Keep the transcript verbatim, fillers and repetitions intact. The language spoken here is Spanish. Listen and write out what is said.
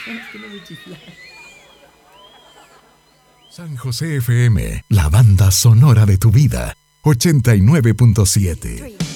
Que no me chifla. San José F M, la banda sonora de tu vida. ochenta y nueve punto siete.